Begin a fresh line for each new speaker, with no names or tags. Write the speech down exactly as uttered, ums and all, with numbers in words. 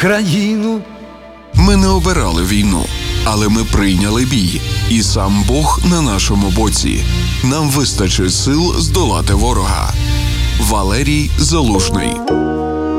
країну.
Ми не обирали війну, але ми прийняли бій. І сам Бог на нашому боці. Нам вистачить сил здолати ворога. Валерій Залужний.